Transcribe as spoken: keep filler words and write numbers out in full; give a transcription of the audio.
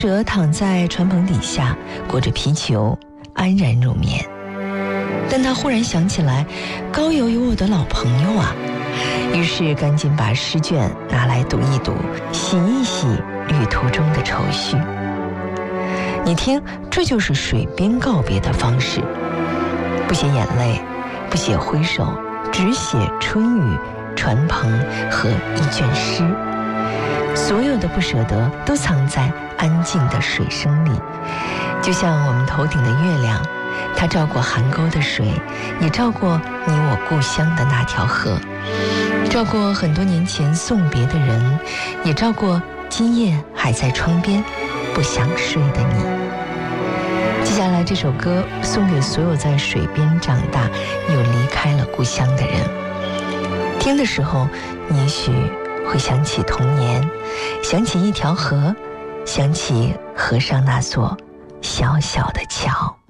者躺在船棚底下，裹着皮裘，安然入眠。但他忽然想起来，高邮有我的老朋友啊，于是赶紧把诗卷拿来读一读，洗一洗旅途中的愁绪。你听，这就是水边告别的方式，不写眼泪，不写挥手，只写春雨、船棚和一卷诗。所有的不舍得都藏在安静的水声里，就像我们头顶的月亮，它照过邗沟的水，也照过你我故乡的那条河，照过很多年前送别的人，也照过今夜还在窗边不想睡的你。接下来这首歌送给所有在水边长大又离开了故乡的人，听的时候你也许会想起童年，想起一条河，想起河上那座小小的桥。